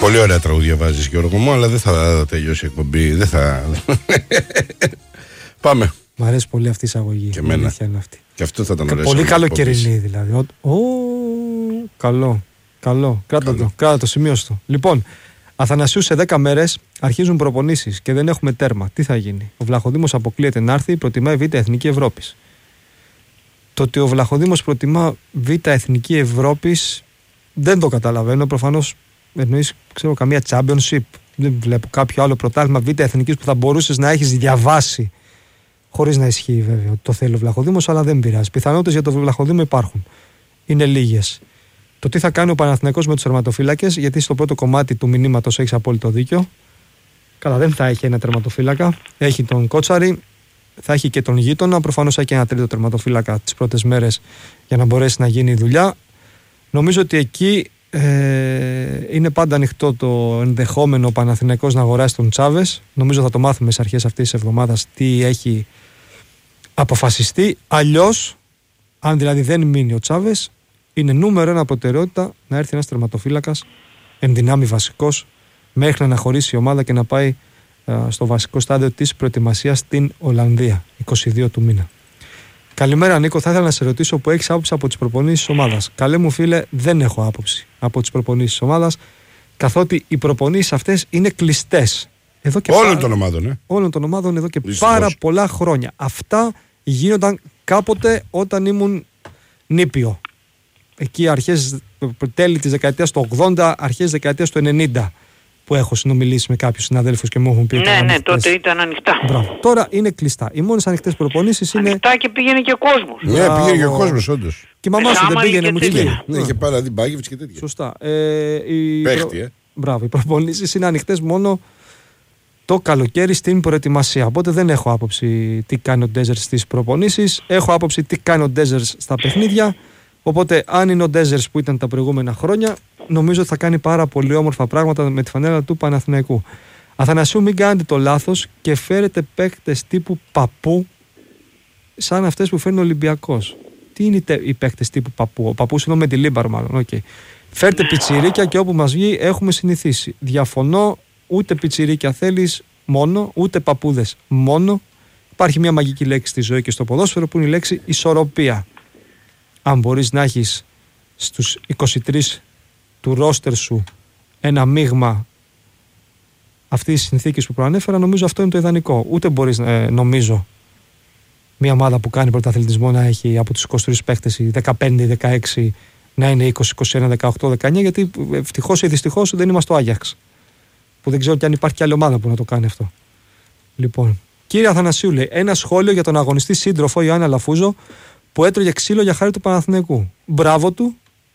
Πολύ ωραία τραγούδια βάζεις, Γιώργο μου, αλλά δεν θα τελειώσει η εκπομπή. Δεν θα. Πάμε. Μ' αρέσει πολύ αυτή η εισαγωγή. Και εμένα. Αυτή. Και αυτό θα ήταν ωραίο. Πολύ καλοκαιρινή δηλαδή. Καλό. Κράτα το, σημείωσε το. Λοιπόν, Αθανασίου, σε 10 μέρες αρχίζουν προπονήσεις και δεν έχουμε τέρμα. Τι θα γίνει? Ο Βλαχοδήμος αποκλείεται να έρθει, προτιμάει Β' Εθνική Ευρώπης. Το ότι ο Βλαχοδήμος προτιμά Β' Εθνική Ευρώπης δεν το καταλαβαίνω. Προφανώς εννοείς, ξέρω, καμία championship. Δεν βλέπω κάποιο άλλο πρωτάθλημα Β' Εθνικής που θα μπορούσες να έχεις διαβάσει. Χωρίς να ισχύει βέβαια ότι το θέλει ο Βλαχοδήμος, αλλά δεν πειράζει. Πιθανότητες για το Βλαχοδήμο υπάρχουν. Είναι λίγες. Το τι θα κάνει ο Παναθηναϊκός με τους τερματοφύλακες, γιατί στο πρώτο κομμάτι του μηνύματος έχεις απόλυτο δίκιο. Καλά, δεν θα έχει ένα τερματοφύλακα. Έχει τον Κότσαρη, θα έχει και τον γείτονα. Προφανώς θα έχει ένα τρίτο τερματοφύλακα τις πρώτες μέρες για να μπορέσει να γίνει η δουλειά. Νομίζω ότι εκεί είναι πάντα ανοιχτό το ενδεχόμενο ο Παναθηναϊκός να αγοράσει τον Τσάβες. Νομίζω θα το μάθουμε στις αρχές αυτής της εβδομάδας τι έχει αποφασιστεί. Αλλιώς, αν δηλαδή δεν μείνει ο Τσάβες, είναι νούμερο ένα προτεραιότητα να έρθει ένας τερματοφύλακας εν δυνάμει βασικός μέχρι να αναχωρήσει η ομάδα και να πάει στο βασικό στάδιο της προετοιμασίας στην Ολλανδία, 22 του μήνα. Καλημέρα Νίκο, θα ήθελα να σε ρωτήσω που έχεις άποψη από τις προπονήσεις της ομάδας. Καλέ μου φίλε, δεν έχω άποψη από τις προπονήσεις της ομάδας, καθότι οι προπονήσεις αυτές είναι κλειστές. Όλων των ομάδων, Όλων των ομάδων εδώ και πάρα πολλά χρόνια. Αυτά γίνονταν κάποτε όταν ήμουν νήπιο. Εκεί τέλη της δεκαετίας του 80, αρχές της δεκαετίας του 90 που έχω συνομιλήσει με κάποιους συναδέλφους και μου έχουν πει. Ναι, τότε ήταν ανοιχτά. Μπράβο. Τώρα είναι κλειστά. Οι μόνες ανοιχτές προπονήσεις είναι. Ανοιχτά και πήγαινε και ο κόσμος. Ναι, πήγαινε και ο κόσμος, όντως. Και η μαμά σου δεν πήγαινε, μου λέει. Ναι, είχε πάρα δει Μπάγεβιτς και τέτοια. Σωστά. Παίχτη, Μπράβο. Οι προπονήσεις είναι ανοιχτές μόνο το καλοκαίρι στην προετοιμασία. Οπότε δεν έχω άποψη τι κάνει ο Ντέζερς στις προπονήσεις. Έχω άποψη τι κάνει ο Ντέζερς στα παιχνίδια. Οπότε, αν είναι ο Ντέζερς που ήταν τα προηγούμενα χρόνια, νομίζω ότι θα κάνει πάρα πολύ όμορφα πράγματα με τη φανέλα του Παναθηναϊκού. Αθανασίου, μην κάνετε το λάθος και φέρετε παίκτες τύπου Παππού, σαν αυτές που φέρνει ο Ολυμπιακός. Τι είναι οι παίκτες τύπου Παππού? Ο Παππούς είναι ο Μεντιλίμπαρ, μάλλον. Okay. Φέρτε πιτσιρίκια και όπου μας βγει έχουμε συνηθίσει. Διαφωνώ, ούτε πιτσιρίκια θέλεις μόνο, ούτε παππούδες μόνο. Υπάρχει μια μαγική λέξη στη ζωή και στο ποδόσφαιρο που είναι η λέξη ισορροπία. Αν μπορείς να έχεις στους 23 του ρόστερ σου ένα μείγμα αυτής της συνθήκης που προανέφερα, νομίζω αυτό είναι το ιδανικό. Ούτε μπορείς, νομίζω, μια ομάδα που κάνει πρωταθλητισμό να έχει από τους 23 παίκτες 15-16 να είναι 20-21, 18-19, γιατί ευτυχώς ή δυστυχώς δεν είμαστε ο Άγιαξ. Που δεν ξέρω κι αν υπάρχει κι άλλη ομάδα που να το κάνει αυτό. Λοιπόν, κύριε Αθανασίου, λέει, ένα σχόλιο για τον αγωνιστή σύντροφο Ιωάννη Λαφούζο που έτρωγε ξύλο για χάρη του Παναθηναϊκού. Μπράβο του.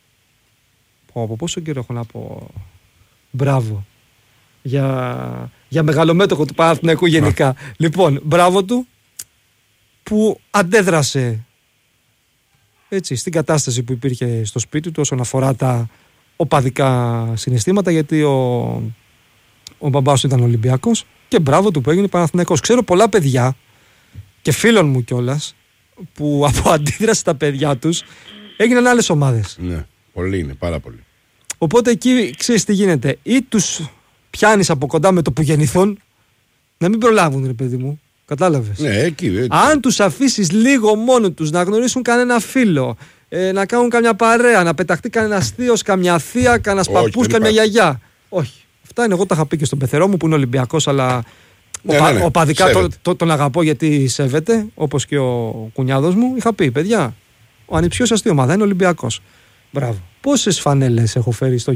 Από πόσο καιρό έχω να πω μπράβο για μεγαλομέτωχο του Παναθηναϊκού γενικά. Λοιπόν, μπράβο του που αντέδρασε έτσι στην κατάσταση που υπήρχε στο σπίτι του όσον αφορά τα οπαδικά συναισθήματα, γιατί ο μπαμπάς του ήταν Ολυμπιακός, και μπράβο του που έγινε Παναθηναϊκός. Ξέρω πολλά παιδιά και φίλων μου κιόλας που από αντίδραση στα παιδιά τους έγιναν άλλες ομάδες. Ναι, πολύ είναι, πάρα πολύ. Οπότε εκεί ξέρεις τι γίνεται. Ή τους πιάνεις από κοντά με το που γεννηθούν, να μην προλάβουν, ρε παιδί μου. Κατάλαβες. Ναι, εκεί. Αν τους αφήσεις λίγο μόνο τους να γνωρίσουν κανένα φίλο, να κάνουν καμιά παρέα, να πεταχτεί κανένα θείος, καμιά θεία, κανένα παππούς, καμιά γιαγιά. Όχι. Αυτά είναι, εγώ τα είχα πει και στον πεθερό μου που είναι Ολυμπιακός, αλλά οπαδικά τον αγαπώ γιατί σέβεται, όπως και ο κουνιάδος μου. Είχα πει, παιδιά, ο ανιψιός σας τι ομάδα είναι? Ολυμπιακός. Μπράβο. Πόσες φανέλες έχω φέρει στο